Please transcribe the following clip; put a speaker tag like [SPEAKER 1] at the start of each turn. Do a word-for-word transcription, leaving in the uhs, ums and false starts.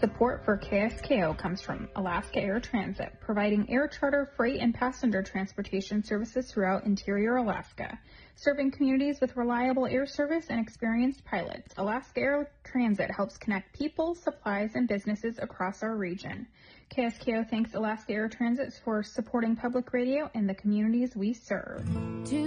[SPEAKER 1] Support for K S K O comes from Alaska Air Transit, providing air charter, freight, and passenger transportation services throughout interior Alaska. Serving communities with reliable air service and experienced pilots, Alaska Air Transit helps connect people, supplies, and businesses across our region. K S K O thanks Alaska Air Transit for supporting public radio and the communities we serve.